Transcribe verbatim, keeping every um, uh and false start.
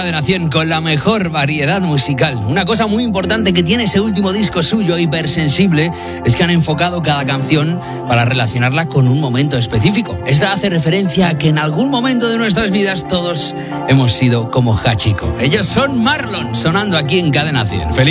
Cadena cien con la mejor variedad musical. Una cosa muy importante que tiene ese último disco suyo, Hipersensible, es que han enfocado cada canción para relacionarla con un momento específico. Esta hace referencia a que en algún momento de nuestras vidas todos hemos sido como Hachiko. Ellos son Marlon, sonando aquí en Cadena cien. ¡Feliz!